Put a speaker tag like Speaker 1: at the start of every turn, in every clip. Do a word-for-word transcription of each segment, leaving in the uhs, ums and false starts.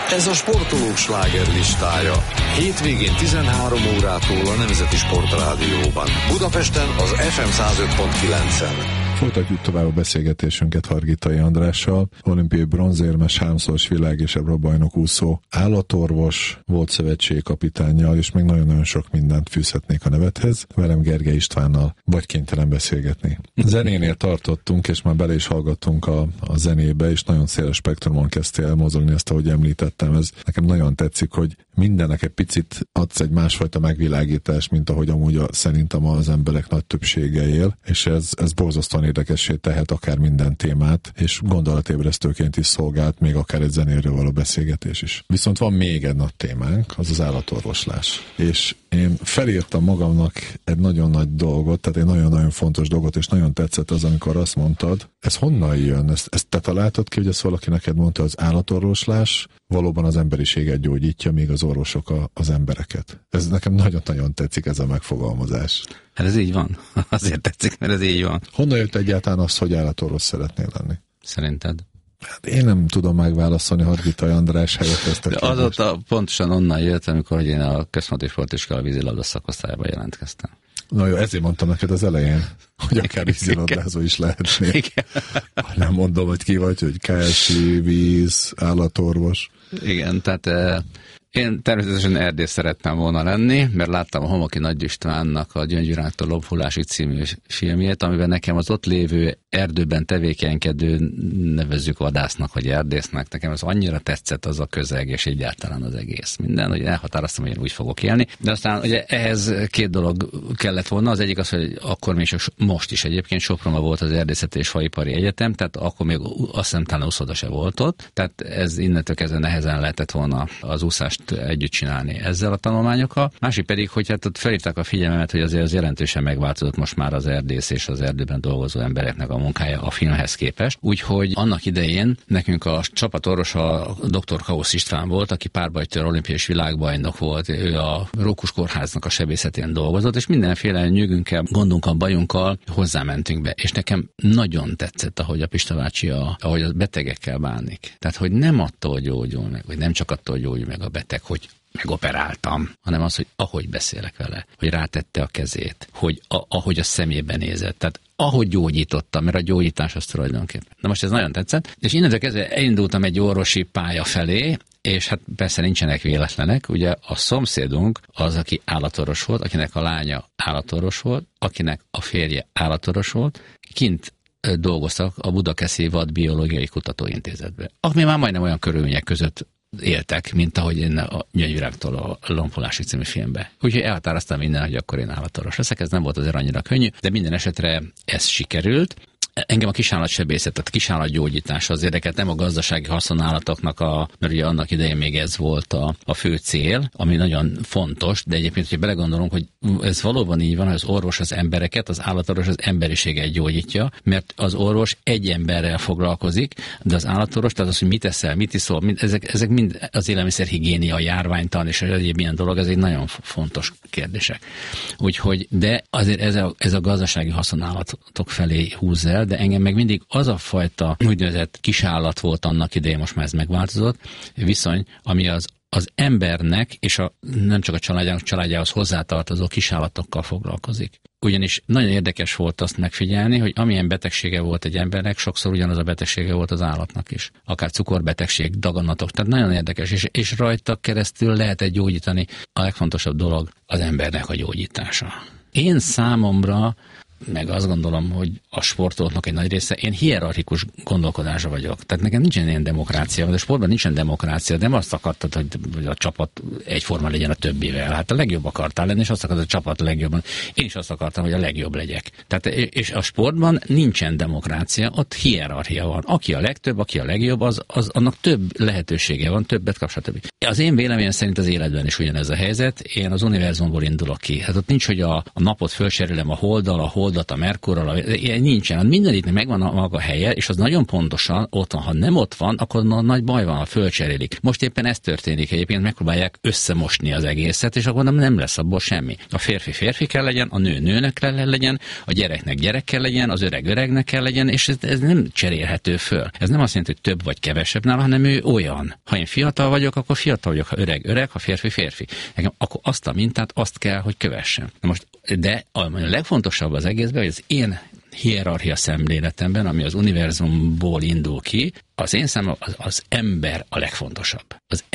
Speaker 1: Ez a sportolók slágerlistája. Hétvégén tizenhárom órától a Nemzeti Sportrádióban. Budapesten az ef em száz öt pont kilencen.
Speaker 2: Folytatjuk tovább a beszélgetésünket Hargitai Andrással, olimpiai bronzérmes, háromszoros világ- és Európa-bajnok úszó, állatorvos, volt szövetségkapitánnyal, és még nagyon-nagyon sok mindent fűzhetnék a nevethez. Velem Gergely Istvánnal vagy kénytelen beszélgetni. Zenénél tartottunk, és már bele is hallgattunk a, a zenébe, és nagyon széles spektrumon kezdtél elmozolni ezt, ahogy említettem. Ez nekem nagyon tetszik, hogy mindennek egy picit adsz egy másfajta megvilágítást, mint ahogy amúgy a, szerintem az emberek nagy többsége él, és ez, ez borzasztóan érdekessé tehet akár minden témát, és gondolatébresztőként is szolgált, még akár egy zenéről való beszélgetés is. Viszont van még egy nagy témánk, az az állatorvoslás. És én felírtam magamnak egy nagyon nagy dolgot, tehát egy nagyon-nagyon fontos dolgot, és nagyon tetszett az, amikor azt mondtad, ez honnan jön? Ezt, ezt te találtad ki, hogy ezt valaki neked mondta, az állatorvoslás valóban az emberiséget gyógyítja, még az orvosok a, az embereket. Ez nekem nagyon-nagyon tetszik, ez a megfogalmazás.
Speaker 3: Hát ez így van. Azért tetszik, mert ez így van.
Speaker 2: Honnan jött egyáltalán az, hogy állatorvos szeretnél lenni?
Speaker 3: Szerinted?
Speaker 2: Hát én nem tudom megválaszolni Hargitai András helyett ezt a kérdést.
Speaker 3: Azóta pontosan onnan jött, amikor én a Központi Sportiskola vízilabda szakosztályába jelentkeztem.
Speaker 2: Na jó, ezért mondtam neked az elején, hogy akár vízilabdázó is lehetnél. Nem mondom, hogy ki vagy, hogy ká es i, víz, állatorvos.
Speaker 3: Igen, tehát én természetesen erdész szerettem volna lenni, mert láttam a Homoki Nagy Istvánnak a Gyöngyvirágtól Lobhullásig című filmjét, amiben nekem az ott lévő erdőben tevékenykedő, nevezzük vadásznak vagy erdésznek, nekem az annyira tetszett az a közeg, és egyáltalán az egész minden, hogy elhatároztam, hogy én úgy fogok élni. De aztán ugye ehhez két dolog kellett volna, az egyik az, hogy akkor még most is egyébként Sopronban volt az Erdészeti és Faipari Egyetem, tehát akkor még azt hiszem talán úszoda se volt ott, tehát ez innentől kezdve nehezen lehetett volna az úszást együtt csinálni ezzel a tanulmányokkal. Másik pedig, hogy hát ott felhívták a figyelmemet, hogy azért az jelentősen megváltozott most már az erdész és az erdőben dolgozó embereknek a munkája a filmhez képest. Úgyhogy annak idején nekünk a csapatorvos a doktor Kausz István volt, aki párbajtőr olimpiai és világbajnok volt, ő a Rókus Kórháznak a sebészetén dolgozott, és mindenféle nyűgünkkel, gondunkkal, bajunkkal hozzámentünk be. És nekem nagyon tetszett, ahogy a Pista bácsi, a, ahogy a betegekkel bánik. Tehát, hogy nem attól gyógyul meg, vagy nem csak attól gyógyul meg a beteg, hogy megoperáltam, hanem az, hogy ahogy beszélek vele, hogy rátette a kezét, hogy a, ahogy a szemébe nézett, tehát ahogy gyógyította, mert a gyógyítás az tulajdonképpen. Na most ez nagyon tetszett, és innentől kezdve elindultam egy orvosi pálya felé, és hát persze nincsenek véletlenek, ugye a szomszédunk az, aki állatorvos volt, akinek a lánya állatorvos volt, akinek a férje állatorvos volt, kint dolgoztak a Budakeszi Vadbiológiai Kutatóintézetben. Ami már majdnem olyan körülmények között éltek, mint ahogy én a Gyöngyvirágtól a Lompulási című filmbe. Úgyhogy elhatároztam minden, hogy akkor én állatorvos leszek, ez nem volt azért annyira könnyű, de minden esetre ez sikerült. Engem a kisállatsebészet, tehát kisállatgyógyítás az érdekelt, nem a gazdasági haszonállatoknak, a, mert ugye annak idején még ez volt a, a fő cél, ami nagyon fontos, de egyébként, hogyha belegondolunk, hogy ez valóban így van, hogy az orvos az embereket, az állatorvos az emberiséget gyógyítja, mert az orvos egy emberrel foglalkozik, de az állatorvos, tehát az, hogy mit eszel, mit iszol, mind, ezek, ezek mind az élelmiszerhigiénia, a járványtan és egyéb ilyen dolog, ez egy nagyon fontos kérdések. Úgyhogy, de azért ez a, ez a gazdasági haszonállatok felé húz el, de engem meg mindig az a fajta úgynevezett kisállat volt annak idején, most már ez megváltozott, viszony, ami az, az embernek, és a, nem csak a családjának, családjához hozzátartozó kisállatokkal foglalkozik. Ugyanis nagyon érdekes volt azt megfigyelni, hogy amilyen betegsége volt egy embernek, sokszor ugyanaz a betegsége volt az állatnak is. Akár cukorbetegség, daganatok, tehát nagyon érdekes, és, és rajta keresztül lehet gyógyítani. A legfontosabb dolog az embernek a gyógyítása. Én számomra meg azt gondolom, hogy a sportolóknak egy nagy része, én hierarchikus gondolkodásra vagyok. Tehát nekem nincsen ilyen demokrácia, de a sportban nincsen demokrácia, de nem azt akartad, hogy a csapat egyforma legyen a többivel. Hát a legjobb akartál lenni, és azt akartad, hogy a csapat legjobban. Én is azt akartam, hogy a legjobb legyek. Tehát, és a sportban nincsen demokrácia, ott hierarchia van. Aki a legtöbb, aki a legjobb, az, az annak több lehetősége van, többet kap, stb. Az én véleményem szerint az életben is ugyanez a helyzet. Én az univerzumból indulok ki. Hát ott nincs, hogy a, a napot fölserülem a holddal, a hold feladata Merkurral, ilyen nincsen. Mindeniknek megvan a maga helye, és az nagyon pontosan ott van. Ha nem ott van, akkor nagy baj van, ha fölcserélik. Most éppen ez történik egyébként, megpróbálják összemosni az egészet, és akkor nem lesz abból semmi. A férfi férfi kell legyen, a nő nőnek kell legyen, a gyereknek gyerek kell legyen, az öreg öregnek kell legyen, és ez, ez nem cserélhető föl. Ez nem azt jelenti, hogy több vagy kevesebb nála, hanem ő olyan. Ha én fiatal vagyok, akkor fiatal vagyok, ha öreg öreg, ha férfi férfi. Nekem akkor azt a mintát azt kell, hogy kövessem. Na most, de a legfontosabb az egészben, hogy az én hierarchia szemléletemben, ami az univerzumból indul ki, az én számom az, az ember a legfontosabb. Az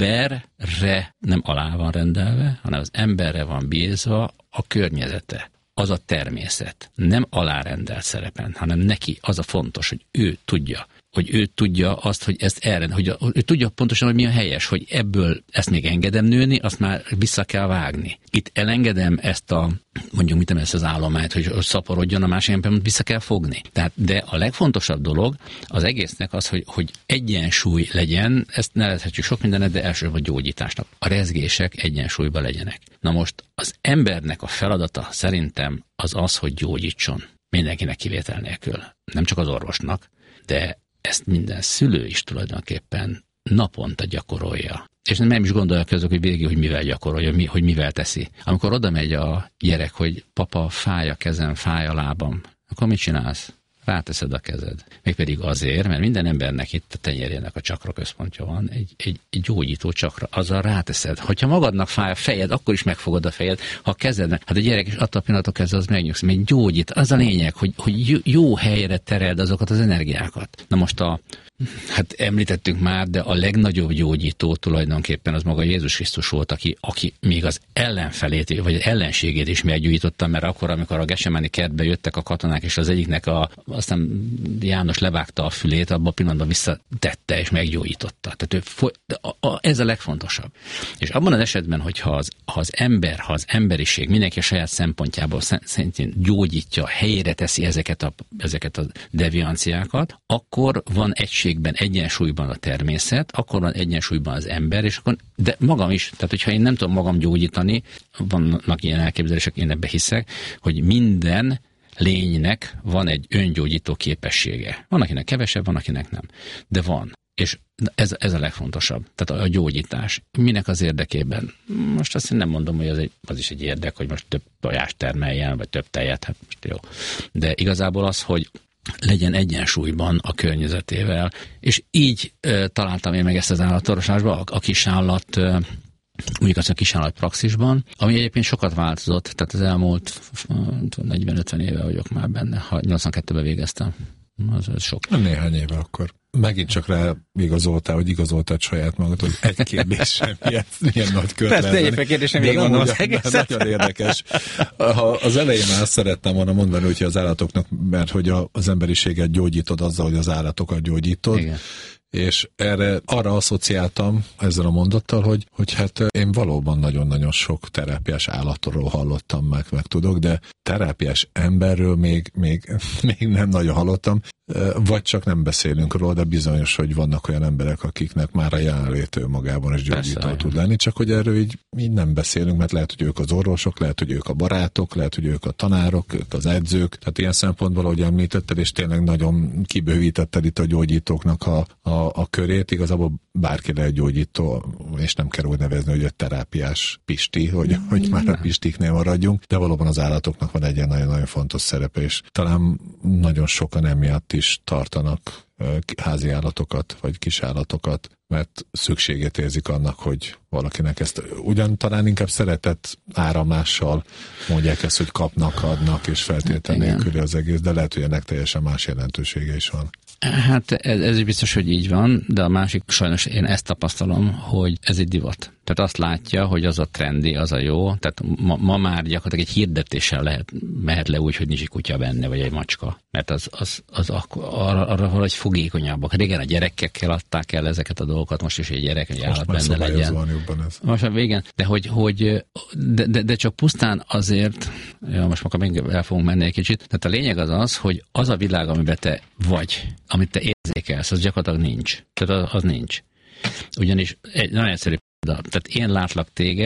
Speaker 3: emberre nem alá van rendelve, hanem az emberre van bízva a környezete. Az a természet. Nem alárendelt szerepen, hanem neki az a fontos, hogy ő tudja, hogy ő tudja azt, hogy ezt elrend, hogy a, ő tudja pontosan, hogy mi a helyes, hogy ebből ezt még engedem nőni, azt már vissza kell vágni. Itt elengedem ezt a, mondjuk mit nem ezt az állományt, hogy szaporodjon, a másik ember vissza kell fogni. Tehát, de a legfontosabb dolog az egésznek az, hogy, hogy egyensúly legyen, ezt nevezhetjük sok mindenet, de elsősorban gyógyításnak. A rezgések egyensúlyban legyenek. Na most az embernek a feladata szerintem az az, hogy gyógyítson. Mindenkinek kivétel nélkül. Nem csak az orvosnak, de ezt minden szülő is tulajdonképpen naponta gyakorolja. És nem is gondolja közök, hogy végig, hogy mivel gyakorolja, mi, hogy mivel teszi. Amikor oda megy a gyerek, hogy papa, fáj a kezem, fáj a lábam, akkor mit csinálsz? Ráteszed a kezed. Mégpedig azért, mert minden embernek itt a tenyerének a csakra központja van, egy, egy, egy gyógyító csakra, azzal ráteszed. Hogyha magadnak fáj a fejed, akkor is megfogod a fejed, ha a kezednek, hát a gyerek is attól a pillanatok kezdve az megnyugszik, mert gyógyít. Az a lényeg, hogy, hogy jó helyre tereld azokat az energiákat. Na most a Hát említettünk már, de a legnagyobb gyógyító tulajdonképpen az maga Jézus Krisztus volt, aki, aki még az ellenfelét, vagy az ellenségét is meggyógyította, mert akkor, amikor a Getsemani kertbe jöttek a katonák, és az egyiknek a, aztán János levágta a fülét, abban a pillanatban visszatette és meggyógyította. Tehát ő foly, a, a, ez a legfontosabb. És abban az esetben, hogyha az, ha az ember, ha az emberiség mindenki a saját szempontjából szintén gyógyítja, helyére teszi ezeket a, ezeket a devianciákat, akkor van egység egyensúlyban a természet, akkor van egyensúlyban az ember, és akkor, de magam is, tehát hogyha én nem tudom magam gyógyítani, vannak ilyen elképzelések, én ebbe hiszek, hogy minden lénynek van egy öngyógyító képessége. Van, akinek kevesebb, van, akinek nem. De van. És ez, ez a legfontosabb. Tehát a gyógyítás. Minek az érdekében? Most azt én nem mondom, hogy az, egy, az is egy érdek, hogy most több tojást termeljen, vagy több tejet, hát most jó. De igazából az, hogy legyen egyensúlyban a környezetével. És így e, találtam én meg ezt az állatorvosásban, a, a kisállat, e, mondjuk azt a kisállat praxisban, ami egyébként sokat változott, tehát az elmúlt negyven-ötven éve vagyok már benne, ha nyolcvankettőben végeztem. Az, az sok.
Speaker 2: Néhány éve akkor. Megint csak rá igazoltál, hogy igazoltad saját magad, hogy egy kérdés sem milyen, milyen nagy kört.
Speaker 3: Persze, egyébként kérdés sem végig gondolom az egészet.
Speaker 2: Nagyon érdekes. Ha az elején már azt szerettem volna mondani, hogy az állatoknak, mert hogy az emberiséget gyógyítod azzal, hogy az állatokat gyógyítod. Igen. És erre, arra asszociáltam ezzel a mondattal, hogy, hogy hát én valóban nagyon-nagyon sok terápiás állatról hallottam meg, meg tudok, de terápiás emberről még, még, még nem nagyon hallottam, vagy csak nem beszélünk róla, de bizonyos, hogy vannak olyan emberek, akiknek már a jelenlét önmagában is gyógyító tud lenni, csak hogy erről így, így nem beszélünk, mert lehet, hogy ők az orvosok, lehet, hogy ők a barátok, lehet, hogy ők a tanárok, ők az edzők, tehát ilyen szempontból, ahogy említetted, és tényleg nagyon kibővítetted itt a gyógyítóknak a, a, a körét, igazából bárki lehet gyógyító, és nem kell úgy nevezni, hogy egy terápiás Pisti, hogy, hogy már a Pistiknél maradjunk, de valóban az állatoknak van egy ilyen nagyon-nagyon fontos szerepe, és talán nagyon sokan emiatt is tartanak házi állatokat, vagy kisállatokat, mert szükségét érzik annak, hogy valakinek ezt ugyan talán inkább szeretett áramlással mondják ezt, hogy kapnak, adnak, és feltétlen nélküli az egész, de lehet, hogy ennek teljesen más jelentősége is van.
Speaker 3: Hát ez, ez is biztos, hogy így van, de a másik, sajnos én ezt tapasztalom, hogy ez egy divat. Tehát azt látja, hogy az a trendi, az a jó, tehát ma, ma már gyakorlatilag egy hirdetéssel lehet, mehet le úgy, hogy nincs egy kutya benne, vagy egy macska, mert az, az, az arra, arra valahogy fogékonyabbak. Régen a gyerekekkel adták el ezeket a dolgokat, most is egy gyerek, egy állat benne legyen.
Speaker 2: Van jobban ez.
Speaker 3: Most már végén, de hogy, hogy de, de, de csak pusztán azért, ja, most akkor még el fogunk menni egy kicsit, tehát a lényeg az az, hogy az a világ, amiben te vagy, amit te érzékelsz, az gyakorlatilag nincs. Tehát az, az nincs. Ugyanis egy nagyon egyszerű, tehát én látlak téged,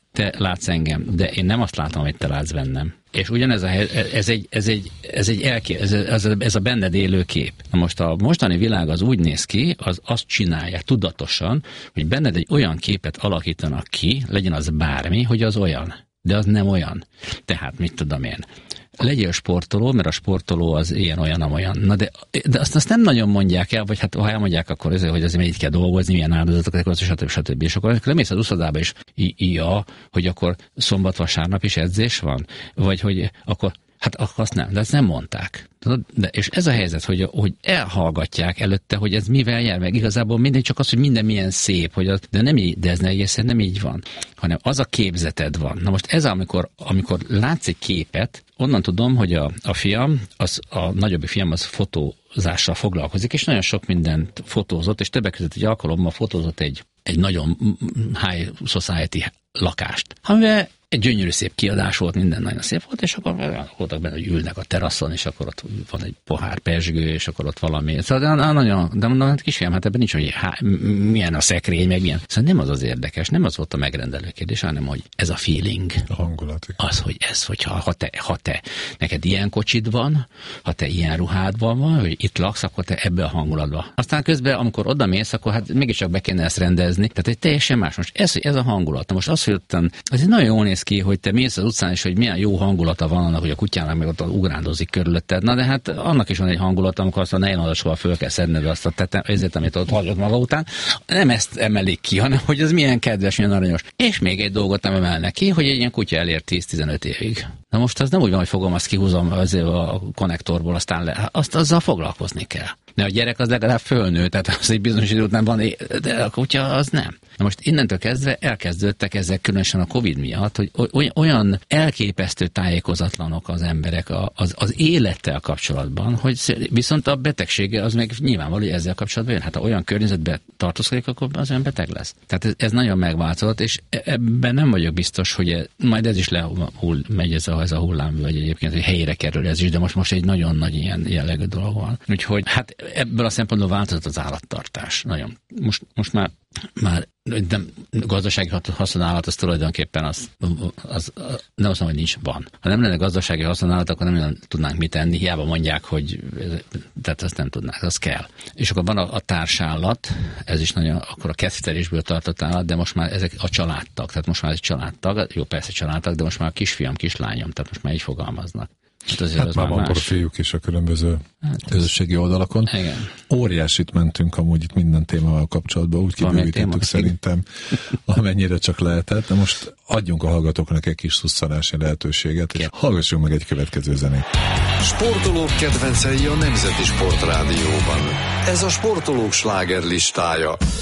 Speaker 3: te látsz engem, de én nem azt látom, hogy te látsz bennem. És ugyanez a, ez egy, ez egy, ez egy elké, ez, ez, ez a benned élő kép. Na most a mostani világ az úgy néz ki, az azt csinálja tudatosan, hogy benned egy olyan képet alakítanak ki, legyen az bármi, hogy az olyan. De az nem olyan. Tehát mit tudom én. Legyél sportoló, mert a sportoló az ilyen, olyan, amolyan. Na de, de azt, azt nem nagyon mondják el, vagy hát ha elmondják, akkor ezért, hogy azért így kell dolgozni, milyen áldozatokat, stb. stb. És akkor lemész az uszodába is, ja, hogy akkor szombat-vasárnap is edzés van? Vagy hogy akkor, hát akkor azt nem, de ezt nem mondták. De, és ez a helyzet, hogy, hogy elhallgatják előtte, hogy ez mivel jár meg. Igazából mindegy, csak az, hogy minden milyen szép, hogy az, de, nem így, de ez ne, egészen nem így van, hanem az a képzeted van. Na most ez, amikor, amikor látsz egy képet, onnan tudom, hogy a, a fiam, az, a nagyobb fiam az fotózással foglalkozik, és nagyon sok mindent fotózott, és többek között egy alkalommal fotózott egy, egy nagyon high society lakást, amivel egy gyönyörű szép kiadás volt, minden nagyon szép volt, és akkor voltak benne, hogy ülnek a teraszon, és akkor ott van egy pohár pezsgő, és akkor ott valami. Szóval de nagyon, de mondom, hát kisfiam, hát ebben nincs, hogy há, milyen a szekrény, meg milyen. Szóval nem az az érdekes, nem az volt a megrendelő kérdés, hanem hogy ez a feeling.
Speaker 2: A hangulat.
Speaker 3: Az, hogy ez, hogyha ha te, ha te, neked ilyen kocsid van, ha te ilyen ruhádban van, hogy itt laksz, akkor te ebbe a hangulatba. Aztán közben, amikor oda mész, akkor hát mégiscsak be kéne ezt rendezni. Tehát egy teljesen más. Most ez, ez a hangulat. Most az, hogy ott, az nagyon jól néz ki, hogy te mész az utcán, és hogy milyen jó hangulata van annak, hogy a kutyának meg ott ugrándozik körülötted. Na de hát annak is van egy hangulata, amikor azt a nejlonadasóval föl kell szedned azt a tetem, ezért, amit ott hagyott maga után. Nem ezt emelik ki, hanem hogy ez milyen kedves, milyen aranyos. És még egy dolgot nem emelnek ki, hogy egy ilyen kutya elér tíz-tizenöt évig. Na most az nem úgy van, hogy fogom, azt kihúzom azért a konnektorból, aztán le, azt azzal foglalkozni kell. De a gyerek az legalább fölnő, tehát az egy bizonyos idő után van, de a kutya az nem. Na most innentől kezdve elkezdődtek ezek, különösen a Covid miatt, hogy olyan elképesztő tájékozatlanok az emberek az, az élettel kapcsolatban, hogy viszont a betegsége az meg nyilvánvaló, hogy ezzel kapcsolatban jön. Hát ha olyan környezetben tartózkodik, akkor az olyan beteg lesz. Tehát ez, ez nagyon megváltozott, és ebben nem vagyok biztos, hogy ez, majd ez is lehull, megy ez a, ez a hullámvölgy egyébként, hogy helyére kerül ez is, de most, most egy nagyon nagy ilyen jellegű dolog van. Úgyhogy hát ebből a szempontból változott az állattartás. Nagyon. Most, most már már nem, gazdasági haszonállat az tulajdonképpen az, az, az nem azt mondom, hogy nincs, van. Ha nem lenne gazdasági haszonállat, akkor nem tudnánk mit tenni, hiába mondják, hogy tehát azt nem tudnánk, az kell. És akkor van a, a társállat, ez is nagyon, akkor a kettelésből tartott állat, de most már ezek a családtag, tehát most már ez egy családtag, jó persze családtag, de most már a kisfiam, kislányom, tehát most már így fogalmaznak. Hát, azért
Speaker 2: hát már van profiljük is a különböző hát közösségi oldalakon.
Speaker 3: Igen.
Speaker 2: Óriásit mentünk amúgy itt minden témával kapcsolatban, úgy kibővítettük szerintem, amennyire csak lehetett, de most adjunk a hallgatóknak egy kis szusszanási lehetőséget, és hallgassunk meg egy következő zenét.
Speaker 1: Sportolók kedvencei a Nemzeti Sportrádióban. Ez a sportolók slágerlistája.